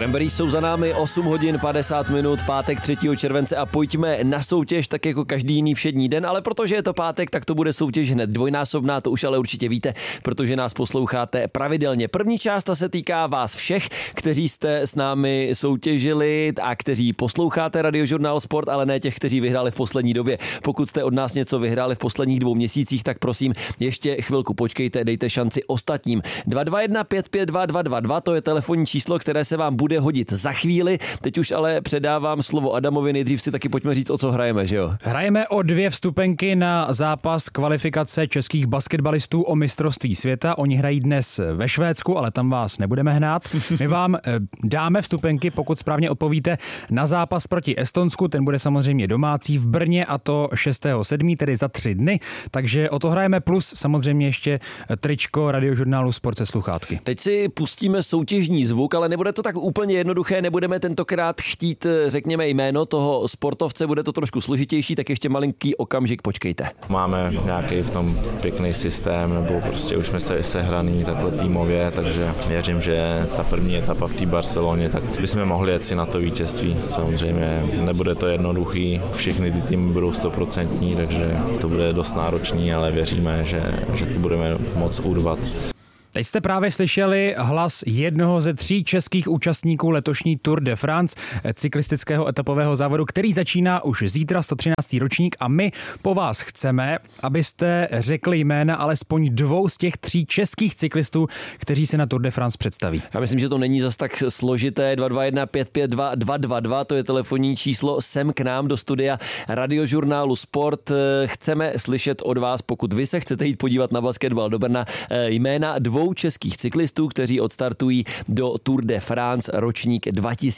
Cranberries jsou za námi 8 hodin 50 minut, pátek 3. července a pojďme na soutěž tak jako každý jiný všední den, ale protože je to pátek, tak to bude soutěž hned dvojnásobná, to už ale určitě víte, protože nás posloucháte pravidelně. První část ta se týká vás všech, kteří jste s námi soutěžili a kteří posloucháte Radiožurnál Sport, ale ne těch, kteří vyhráli v poslední době. Pokud jste od nás něco vyhráli v posledních 2 měsících, tak prosím, ještě chvilku počkejte, dejte šanci ostatním. 221 552 222, to je telefonní číslo, které se vám bude hodit za chvíli. Teď už ale předávám slovo Adamovi, nejdřív si taky pojďme říct, o co hrajeme, že jo? Hrajeme o 2 vstupenky na zápas kvalifikace českých basketbalistů o mistrovství světa. Oni hrají dnes ve Švédsku, ale tam vás nebudeme hnát. My vám dáme vstupenky, pokud správně odpovíte na zápas proti Estonsku. Ten bude samozřejmě domácí v Brně a to 6.7., tedy za 3 dny. Takže o to hrajeme plus samozřejmě ještě tričko Radiožurnálu Sport se sluchátky. Teď si pustíme soutěžní zvuk, ale nebude to tak úplně jednoduché, nebudeme tentokrát chtít, řekněme, jméno toho sportovce, bude to trošku složitější, tak ještě malinký okamžik počkejte. Máme nějaký v tom pěkný systém, nebo prostě už jsme se sehraný takhle týmově, takže věřím, že ta první etapa v té Barceloně, tak bychom mohli jet si na to vítězství. Samozřejmě nebude to jednoduchý, všechny ty týmy budou 100%, takže to bude dost náročný, ale věříme, že to budeme moc urvat. Teď jste právě slyšeli hlas jednoho ze 3 českých účastníků letošní Tour de France, cyklistického etapového závodu, který začíná už zítra, 113. ročník, a my po vás chceme, abyste řekli jména alespoň 2 z těch 3 českých cyklistů, kteří se na Tour de France představí. Já myslím, že to není zas tak složité. 221 552 222, to je telefonní číslo sem k nám do studia Radiožurnálu Sport. Chceme slyšet od vás, pokud vy se chcete jít podívat na basketbal do Brna, jména 2 českých cyklistů, kteří odstartují do Tour de France ročník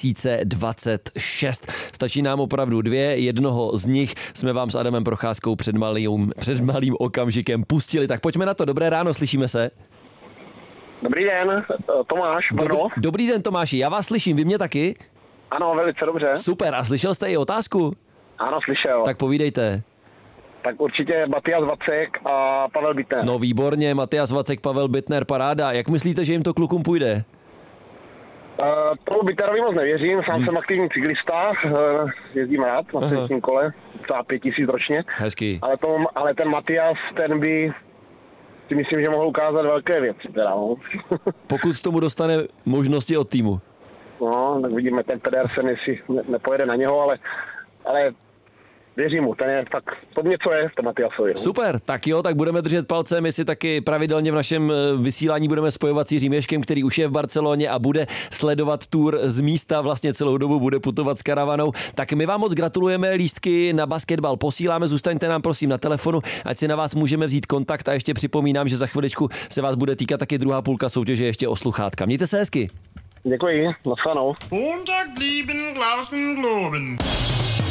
2026. Stačí nám opravdu 2, jednoho z nich jsme vám s Adamem Procházkou před malým okamžikem pustili. Tak pojďme na to. Dobré ráno, slyšíme se. Dobrý den, Tomáš, Brno. Dobrý den, Tomáši, já vás slyším, vy mě taky? Ano, velice dobře. Super, a slyšel jste i otázku? Ano, slyšel. Tak povídejte. Tak určitě Matias Vacek a Pavel Bittner. No výborně, Matias Vacek, Pavel Bittner, paráda. Jak myslíte, že jim to klukům půjde? Pavel Bittnerovi moc nevěřím, sám jsem aktivní cyklista, jezdím rád na silničním kole, třeba 5000 ročně. Hezky. Ale ten Matias, ten by si myslím, že mohl ukázat velké věci. Teda, no. Pokud tomu dostane možnosti od týmu. No, tak vidíme, ten Pedersen, jestli nepojede na něho, ale věřím mu, ten je tak, to něco je v tom Matiasovi. No. Super, tak jo, tak budeme držet palce, my si taky pravidelně v našem vysílání budeme spojovat s Jiřím Ježkem, který už je v Barceloně a bude sledovat Tour z místa, vlastně celou dobu bude putovat s karavanou. Tak my vám moc gratulujeme, lístky na basketbal posíláme, zůstaňte nám prosím na telefonu, ať si na vás můžeme vzít kontakt a ještě připomínám, že za chviličku se vás bude týkat taky druhá půlka soutěže ještě o sluchátka. Mějte se hezky. Děkuji, nashledanou. Montag blieben Glauben globen.